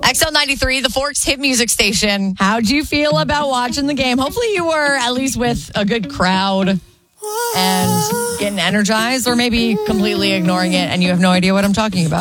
XL93, the Forks hit music station. How'd you feel about watching the game? Hopefully you were at least with a good crowd and getting energized, or maybe completely ignoring it and you have no idea what I'm talking about.